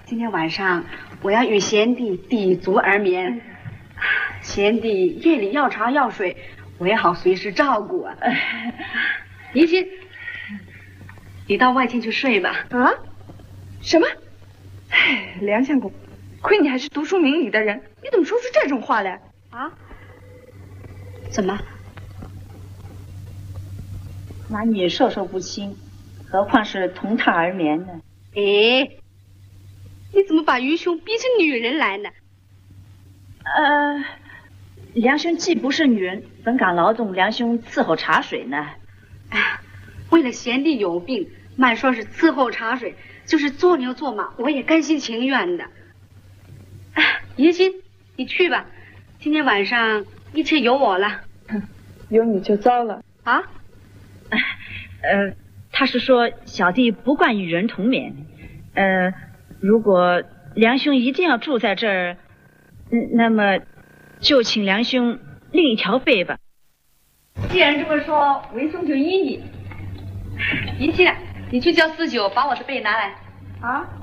今天晚上我要与贤弟抵足而眠，贤弟夜里要茶要水，我也好随时照顾啊。怡心，你到外间去睡吧。 啊？什么？哎，梁相公，亏你还是读书明理的人，你怎么说出这种话来？ 啊？怎么？ 男女授受不亲，何况是同榻而眠呢？ 哎，你怎么把愚兄逼成女人来呢？ 梁兄既不是女人，怎敢劳动梁兄伺候茶水呢？ 哎呀，为了贤弟有病，慢说是伺候茶水，就是做牛做马，我也甘心情愿的。怡心，你去吧，今天晚上一切由我了。 有你就糟了啊！ 他是说小弟不惯与人同眠。如果梁兄一定要住在这儿，那么就请梁兄另一条被吧。 既然这么说，为兄就依你。怡心，你去叫四九把我的被拿来。 啊？